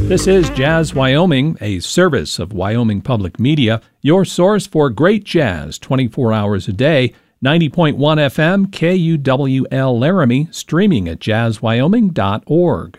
This is Jazz Wyoming, a service of Wyoming Public Media, your source for great jazz 24 hours a day. 90.1 FM, KUWL Laramie, streaming at jazzwyoming.org.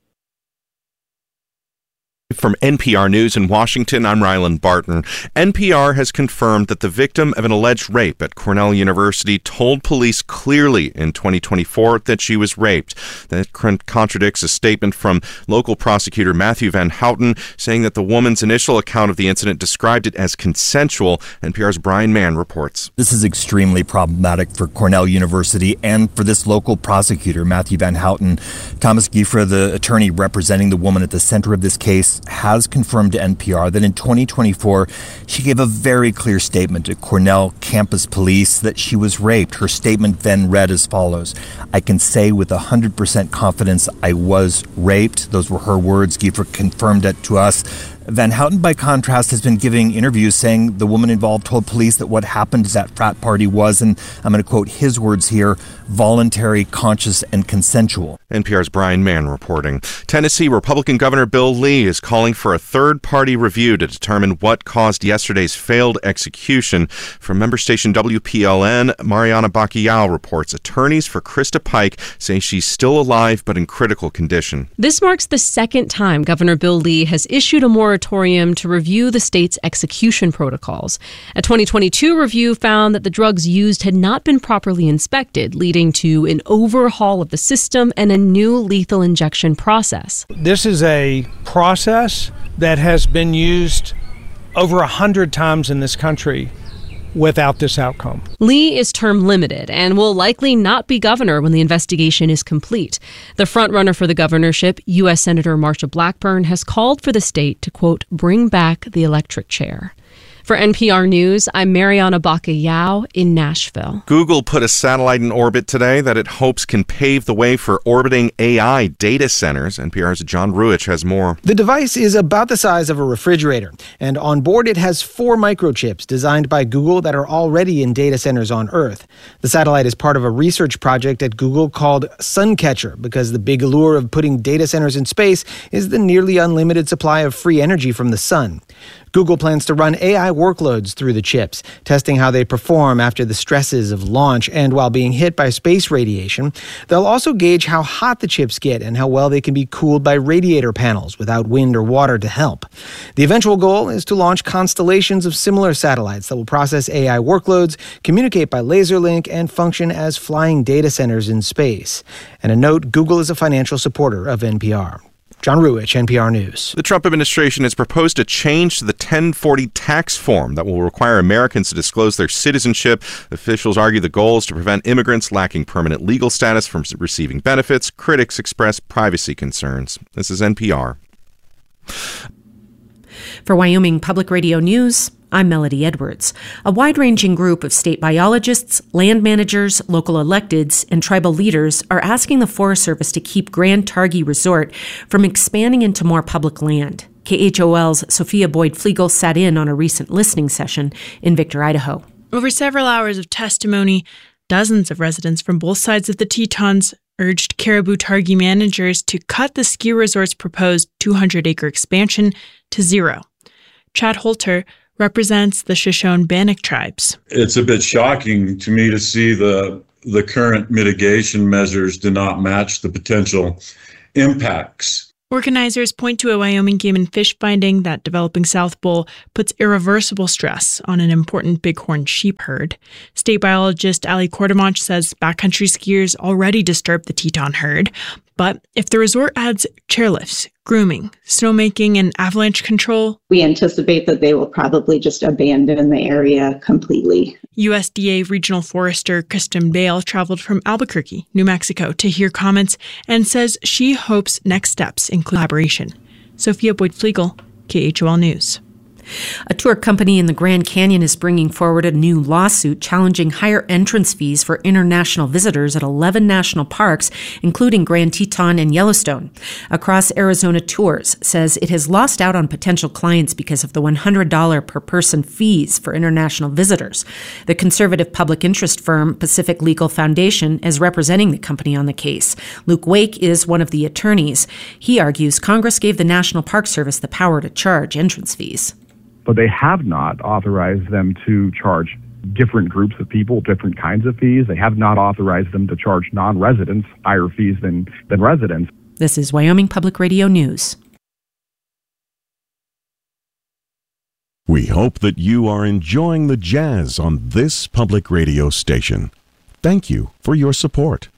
From NPR News in Washington, I'm Ryland Barton. NPR has confirmed that the victim of an alleged rape at Cornell University told police clearly in 2024 that she was raped. That contradicts a statement from local prosecutor Matthew Van Houten, saying that the woman's initial account of the incident described it as consensual. NPR's Brian Mann reports. This is extremely problematic for Cornell University and for this local prosecutor, Matthew Van Houten. Thomas Giefra, the attorney representing the woman at the center of this case, has confirmed to NPR that in 2024, she gave a very clear statement to Cornell campus police that she was raped. Her statement then read as follows: "I can say with 100% confidence I was raped." Those were her words. Giefra confirmed it to us. Van Houten, by contrast, has been giving interviews saying the woman involved told police that what happened at that frat party was, and I'm going to quote his words here, voluntary, conscious, and consensual. NPR's Brian Mann reporting. Tennessee Republican Governor Bill Lee is calling for a third-party review to determine what caused yesterday's failed execution. From member station WPLN, Mariana Bacallao reports attorneys for Krista Pike say she's still alive but in critical condition. This marks the second time Governor Bill Lee has issued a moratorium to review the state's execution protocols. A 2022 review found that the drugs used had not been properly inspected, leading to an overhaul of the system and a new lethal injection process. This is a process that has been used over 100 times in this country without this outcome. Lee is term limited and will likely not be governor when the investigation is complete. The frontrunner for the governorship, U.S. Senator Marsha Blackburn, has called for the state to, quote, bring back the electric chair. For NPR News, I'm Mariana Bacallao in Nashville. Google put a satellite in orbit today that it hopes can pave the way for orbiting AI data centers. NPR's John Ruich has more. The device is about the size of a refrigerator, and on board it has 4 microchips designed by Google that are already in data centers on Earth. The satellite is part of a research project at Google called Suncatcher, because the big allure of putting data centers in space is the nearly unlimited supply of free energy from the sun. Google plans to run AI workloads through the chips, testing how they perform after the stresses of launch and while being hit by space radiation. They'll also gauge how hot the chips get and how well they can be cooled by radiator panels without wind or water to help. The eventual goal is to launch constellations of similar satellites that will process AI workloads, communicate by laser link, and function as flying data centers in space. And a note, Google is a financial supporter of NPR. John Ruich, NPR News. The Trump administration has proposed a change to the 1040 tax form that will require Americans to disclose their citizenship. Officials argue the goal is to prevent immigrants lacking permanent legal status from receiving benefits. Critics express privacy concerns. This is NPR. For Wyoming Public Radio News, I'm Melody Edwards. A wide-ranging group of state biologists, land managers, local electeds, and tribal leaders are asking the Forest Service to keep Grand Targhee Resort from expanding into more public land. KHOL's Sophia Boyd-Flegel sat in on a recent listening session in Victor, Idaho. Over several hours of testimony, dozens of residents from both sides of the Tetons urged Caribou Targhee managers to cut the ski resort's proposed 200-acre expansion to zero. Chad Holter represents the Shoshone-Bannock tribes. It's a bit shocking to me to see the current mitigation measures do not match the potential impacts. Organizers point to a Wyoming Game and Fish finding that developing South Bowl puts irreversible stress on an important bighorn sheep herd. State biologist Ali Kordemonch says backcountry skiers already disturb the Teton herd, but if the resort adds chairlifts, grooming, snowmaking, and avalanche control, we anticipate that they will probably just abandon the area completely. USDA Regional Forester Kristen Bale traveled from Albuquerque, New Mexico, to hear comments and says she hopes next steps include collaboration. Sophia Boyd-Flegel, KHOL News. A tour company in the Grand Canyon is bringing forward a new lawsuit challenging higher entrance fees for international visitors at 11 national parks, including Grand Teton and Yellowstone. Across Arizona Tours says it has lost out on potential clients because of the $100 per person fees for international visitors. The conservative public interest firm Pacific Legal Foundation is representing the company on the case. Luke Wake is one of the attorneys. He argues Congress gave the National Park Service the power to charge entrance fees. But they have not authorized them to charge different groups of people different kinds of fees. They have not authorized them to charge non-residents higher fees than residents. This is Wyoming Public Radio News. We hope that you are enjoying the jazz on this public radio station. Thank you for your support.